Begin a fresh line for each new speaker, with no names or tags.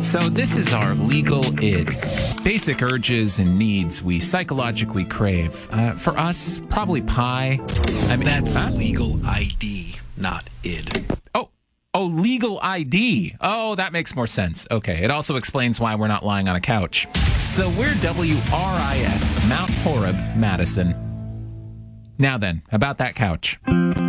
So this is our legal id. Basic urges and needs we psychologically crave. For us, probably pie.
That's legal ID, not id.
Oh, legal ID. Oh, that makes more sense. Okay. It also explains why we're not lying on a couch. So we're WRIS, Mount Horeb, Madison. Now then, about that couch.